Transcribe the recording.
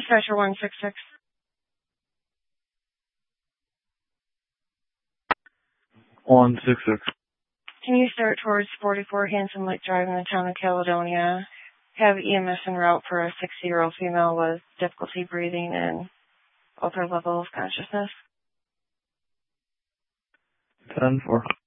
Dispatcher 166. Can you start towards 44 Hanson Lake Drive in the town of Caledonia? Have EMS en route for a 60-year-old female with difficulty breathing and altered level of consciousness. 10-4.